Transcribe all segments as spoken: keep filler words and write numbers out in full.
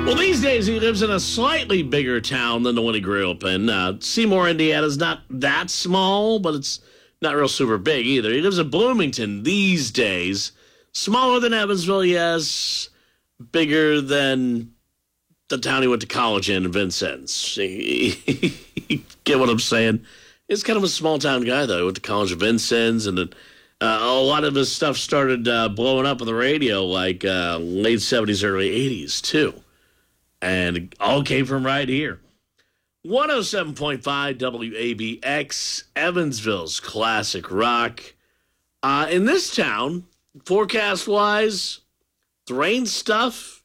Well, these days he lives in a slightly bigger town than the one he grew up in. Uh, Seymour, Indiana is not that small, but it's not real super big either. He lives in Bloomington these days. Smaller than Evansville, yes. Bigger than the town he went to college in, Vincennes. Get what I'm saying? He's kind of a small-town guy, though. He went to college in Vincennes, and then, uh, a lot of his stuff started uh, blowing up on the radio, like uh, late seventies, early eighties, too. And it all came from right here. one oh seven point five W A B X, Evansville's classic rock. Uh, in this town, forecast-wise, the rain stuff,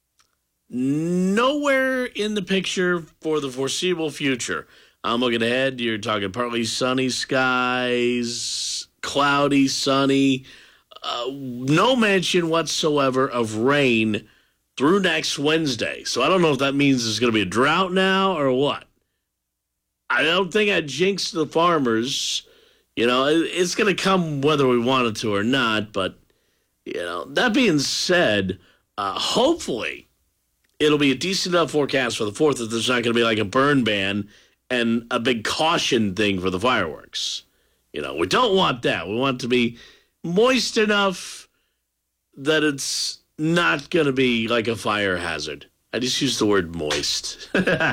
nowhere in the picture for the foreseeable future. I'm looking ahead. You're talking partly sunny skies, cloudy, sunny. Uh, no mention whatsoever of rain through next Wednesday. So I don't know if that means there's going to be a drought now or what. I don't think I jinxed the farmers. You know, it's going to come whether we want it to or not. But, you know, that being said, uh, hopefully it'll be a decent enough forecast for the fourth that there's not going to be like a burn ban and a big caution thing for the fireworks. You know, we don't want that. We want it to be moist enough that it's not going to be like a fire hazard. I just used the word moist.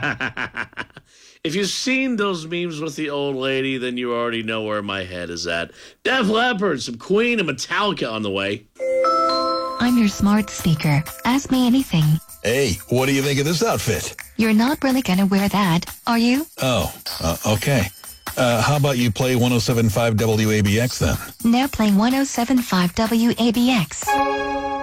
If you've seen those memes with the old lady, then you already know where my head is at. Def Leppard, some Queen, and Metallica on the way. I'm your smart speaker. Ask me anything. Hey, what do you think of this outfit? You're not really gonna wear that, are you? Oh, uh, okay. Uh, how about you play one oh seven point five W A B X then? Now playing one oh seven point five W A B X.